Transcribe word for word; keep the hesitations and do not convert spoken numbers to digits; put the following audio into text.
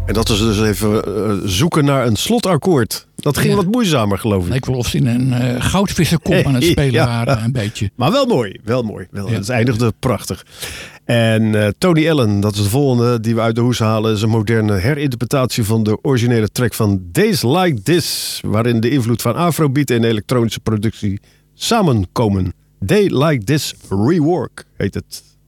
En dat is dus even uh, zoeken naar een slotakkoord. Dat ging ja. wat moeizamer, geloof ik. Ik wil of ze in een uh, goudvisserkop aan het spelen ja. waren, een beetje. Maar wel mooi, wel mooi. Wel, ja. Het eindigde prachtig. En uh, Tony Allen, dat is de volgende die we uit de hoes halen, is een moderne herinterpretatie van de originele track van Days Like This, waarin de invloed van afrobeat en elektronische productie samenkomen. Day Like This Rework heet het.